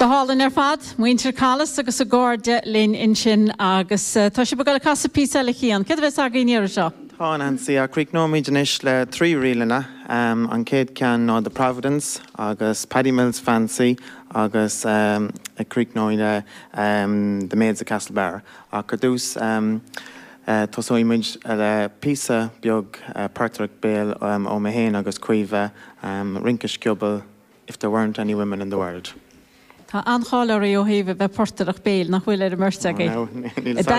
Gohálan fad, muintir calas agus a gorde lin in sin agus tá sé bagal casa písa le chéan. Cad bheits a gainíar seo? Tá Nancy a críic nóid inis le trí rialana an céad cean ná the Providence agus Paddy Mills Fancy agus a críic nóide the Maids of Castlebar a gur dús tosóimiid le písa beag Patrick Bale ó Mahane agus cuimhe Rinkish Cubble if there weren't any women in the world. Tá ancháil ó híomh bheith portarach béal nach bhfuil ar a mrte